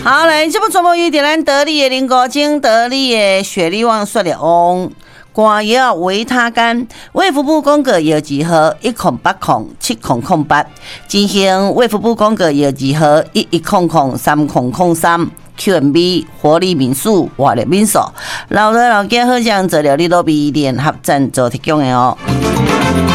好，来，这部全部由咱得力的林国精、得力的雪利旺塑料翁。肝药维他甘，卫福部公告药字号108070008，进行卫福部公告药字号11003003。QMB 活力民宿、活力民宿，老的老家好像做了你都比联合赞助提供的哦。